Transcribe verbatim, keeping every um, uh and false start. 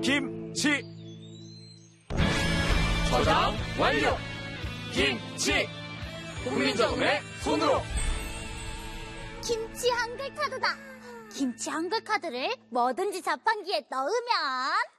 김치. 저장 완료. 김치. 국민저금의 손으로. 김치 한글 카드다. 김치 한글 카드를 뭐든지 자판기에 넣으면